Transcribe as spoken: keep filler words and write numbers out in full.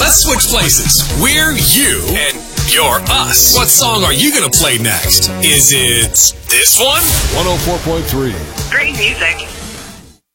Let's switch places. We're you and you're us. What song are you going to play next? Is it this one? one oh four point three. Great music.